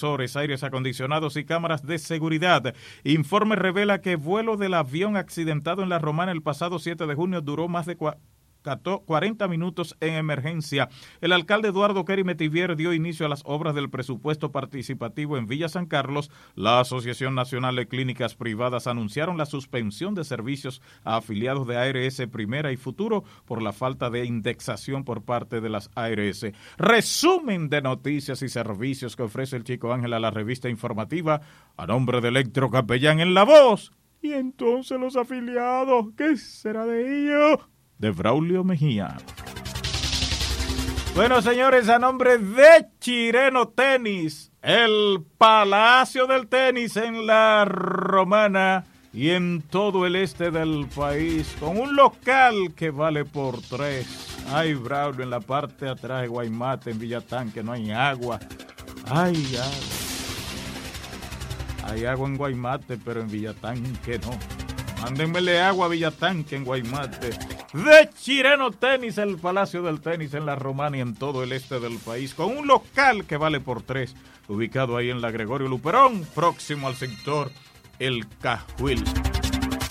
sensores, aires acondicionados y cámaras de seguridad. Informe revela que vuelo del avión accidentado en La Romana el pasado 7 de junio duró más de 40 minutos en emergencia. El alcalde Eduardo Kerry Metivier dio inicio a las obras del presupuesto participativo en Villa San Carlos. La Asociación Nacional de Clínicas Privadas anunciaron la suspensión de servicios a afiliados de ARS Primera y Futuro por la falta de indexación por parte de las ARS. Resumen de noticias y servicios que ofrece el Chico Ángel a la revista informativa a nombre de Electro Capellán en la voz. Y entonces los afiliados, ¿qué será de ellos? De Braulio Mejía. Bueno, señores, a nombre de Chireno Tenis, el Palacio del Tenis en La Romana y en todo el este del país, con un local que vale por 3. Ay, Braulio, en la parte de atrás de Guaymate, en Villatán, que no hay agua. Ay, agua. Hay agua en Guaymate, pero en Villatán que no. Mándenmele agua a Villatán, que en Guaymate. De Chireno Tenis, el Palacio del Tenis en La Romana y en todo el este del país, con un local que vale por 3, ubicado ahí en la Gregorio Luperón, próximo al sector El Cajuil.